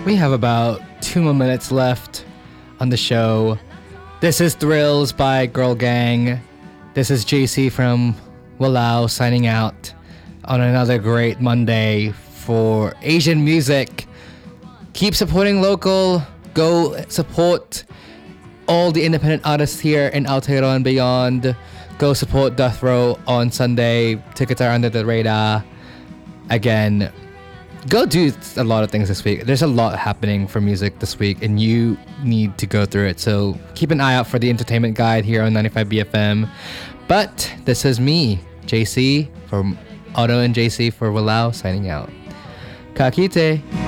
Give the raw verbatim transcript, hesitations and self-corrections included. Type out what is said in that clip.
We have about two more minutes left on the show. This is Thrills by Girl Gang. This is J C from Walao signing out on another great Monday for Asian music. Keep supporting local. Go support all the independent artists here in Aotearoa and beyond. Go support Death Row on Sunday. Tickets are under the radar. Again, go do a lot of things this week. There's a lot happening for music this week, and you need to go through it. So keep an eye out for the entertainment guide here on ninety-five B F M. But this is me, J C, from Otto and J C for Walao, signing out. Ka kite.